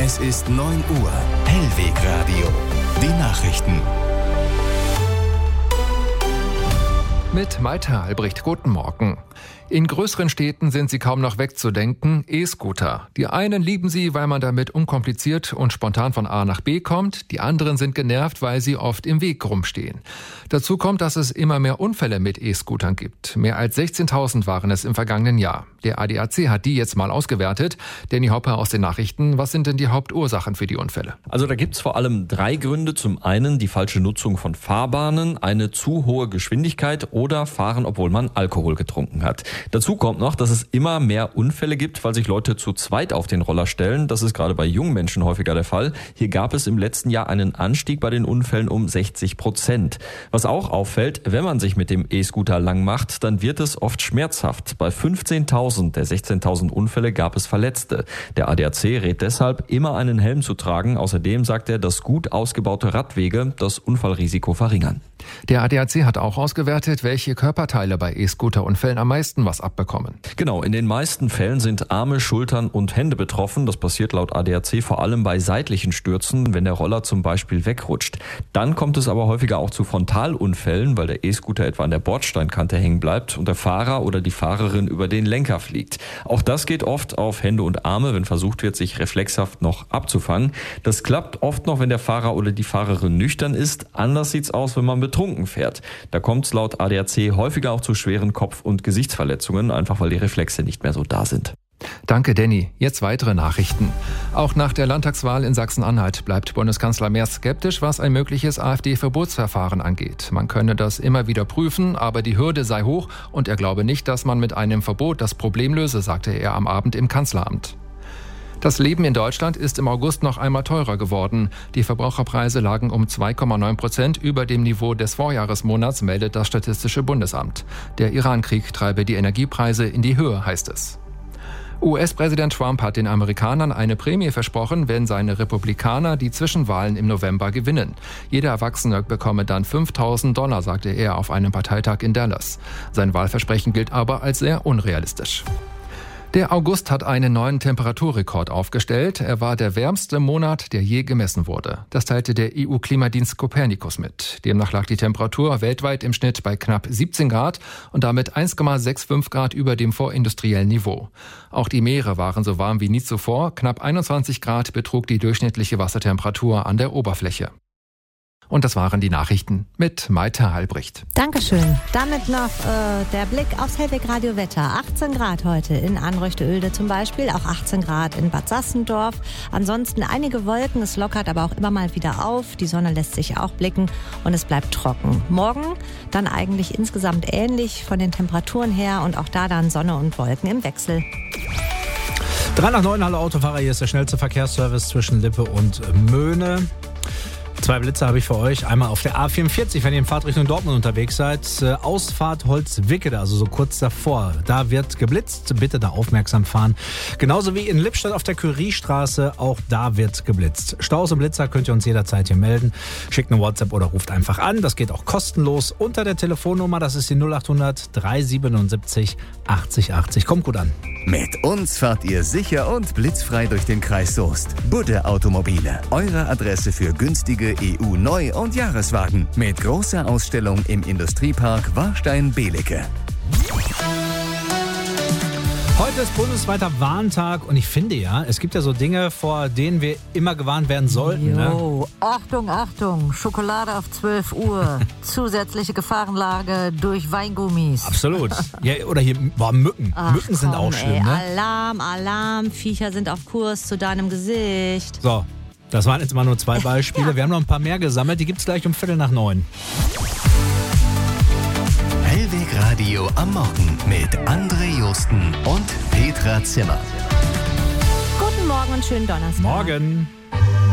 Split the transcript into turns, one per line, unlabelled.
Es ist 9 Uhr. Hellweg Radio. Die Nachrichten.
Mit Maita Albrecht, guten Morgen. In größeren Städten sind sie kaum noch wegzudenken, E-Scooter. Die einen lieben sie, weil man damit unkompliziert und spontan von A nach B kommt. Die anderen sind genervt, weil sie oft im Weg rumstehen. Dazu kommt, dass es immer mehr Unfälle mit E-Scootern gibt. Mehr als 16.000 waren es im vergangenen Jahr. Der ADAC hat die jetzt mal ausgewertet. Danny Hopper aus den Nachrichten. Was sind denn die Hauptursachen für die Unfälle?
Also da gibt's vor allem 3 Gründe. Zum einen die falsche Nutzung von Fahrbahnen, eine zu hohe Geschwindigkeit oder Fahren, obwohl man Alkohol getrunken hat. Dazu kommt noch, dass es immer mehr Unfälle gibt, weil sich Leute zu zweit auf den Roller stellen. Das ist gerade bei jungen Menschen häufiger der Fall. Hier gab es im letzten Jahr einen Anstieg bei den Unfällen um 60%. Was auch auffällt, wenn man sich mit dem E-Scooter lang macht, dann wird es oft schmerzhaft. Bei 15.000 der 16.000 Unfälle gab es Verletzte. Der ADAC rät deshalb, immer einen Helm zu tragen. Außerdem sagt er, dass gut ausgebaute Radwege das Unfallrisiko verringern.
Der ADAC hat auch ausgewertet, welche Körperteile bei E-Scooter-Unfällen am meisten was abbekommen.
Genau, in den meisten Fällen sind Arme, Schultern und Hände betroffen. Das passiert laut ADAC vor allem bei seitlichen Stürzen, wenn der Roller zum Beispiel wegrutscht. Dann kommt es aber häufiger auch zu Frontalunfällen, weil der E-Scooter etwa an der Bordsteinkante hängen bleibt und der Fahrer oder die Fahrerin über den Lenker fliegt. Auch das geht oft auf Hände und Arme, wenn versucht wird, sich reflexhaft noch abzufangen. Das klappt oft noch, wenn der Fahrer oder die Fahrerin nüchtern ist. Anders sieht's aus, wenn man betrunken fährt. Da kommt es laut ADAC häufiger auch zu schweren Kopf- und Gesichtsverletzungen, einfach weil die Reflexe nicht mehr so da sind.
Danke, Danny. Jetzt weitere Nachrichten. Auch nach der Landtagswahl in Sachsen-Anhalt bleibt Bundeskanzler Merz skeptisch, was ein mögliches AfD-Verbotsverfahren angeht. Man könne das immer wieder prüfen, aber die Hürde sei hoch und er glaube nicht, dass man mit einem Verbot das Problem löse, sagte er am Abend im Kanzleramt. Das Leben in Deutschland ist im August noch einmal teurer geworden. Die Verbraucherpreise lagen um 2,9% über dem Niveau des Vorjahresmonats, meldet das Statistische Bundesamt. Der Iran-Krieg treibe die Energiepreise in die Höhe, heißt es. US-Präsident Trump hat den Amerikanern eine Prämie versprochen, wenn seine Republikaner die Zwischenwahlen im November gewinnen. Jeder Erwachsene bekomme dann $5.000, sagte er auf einem Parteitag in Dallas. Sein Wahlversprechen gilt aber als sehr unrealistisch. Der August hat einen neuen Temperaturrekord aufgestellt. Er war der wärmste Monat, der je gemessen wurde. Das teilte der EU-Klimadienst Copernicus mit. Demnach lag die Temperatur weltweit im Schnitt bei knapp 17 Grad und damit 1,65 Grad über dem vorindustriellen Niveau. Auch die Meere waren so warm wie nie zuvor. Knapp 21 Grad betrug die durchschnittliche Wassertemperatur an der Oberfläche. Und das waren die Nachrichten mit Maita Albrecht.
Dankeschön. Damit noch der Blick aufs Hellweg Radio Wetter. 18 Grad heute in Anreuchte-Oelde zum Beispiel, auch 18 Grad in Bad Sassendorf. Ansonsten einige Wolken, es lockert aber auch immer mal wieder auf. Die Sonne lässt sich auch blicken und es bleibt trocken. Morgen dann eigentlich insgesamt ähnlich von den Temperaturen her und auch da dann Sonne und Wolken im Wechsel.
3 nach 9, hallo Autofahrer, hier ist der schnellste Verkehrsservice zwischen Lippe und Möhne. 2 Blitze habe ich für euch. Einmal auf der A44, wenn ihr in Fahrtrichtung Dortmund unterwegs seid. Ausfahrt Holzwickede, also so kurz davor. Da wird geblitzt. Bitte da aufmerksam fahren. Genauso wie in Lippstadt auf der Curiestraße. Auch da wird geblitzt. Staus und Blitzer könnt ihr uns jederzeit hier melden. Schickt eine WhatsApp oder ruft einfach an. Das geht auch kostenlos unter der Telefonnummer. Das ist die 0800 377 80 80. Kommt gut an.
Mit uns fahrt ihr sicher und blitzfrei durch den Kreis Soest. Budde Automobile. Eure Adresse für günstige EU-Neu- und Jahreswagen. Mit großer Ausstellung im Industriepark Warstein-Belecke.
Heute ist bundesweiter Warntag und ich finde ja, es gibt ja so Dinge, vor denen wir immer gewarnt werden sollten.
Jo, Achtung, Achtung, Schokolade auf 12 Uhr, zusätzliche Gefahrenlage durch Weingummis.
Absolut. Ja, oder hier Mücken.
Ach,
Mücken sind auch schlimm. Ne?
Alarm, Alarm, Viecher sind auf Kurs zu deinem Gesicht.
So, das waren jetzt mal nur 2 Beispiele. Ja. Wir haben noch ein paar mehr gesammelt, die gibt's gleich um 8:45.
Hellweg Radio am Morgen mit André Josten und Petra Zimmer.
Guten Morgen und schönen Donnerstag.
Morgen.